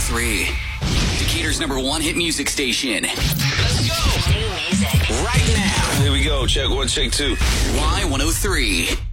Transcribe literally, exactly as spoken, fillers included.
three. Decatur's number one hit music station. Let's go. New music. Right now. Here we go. Check one, check two. Y one oh three.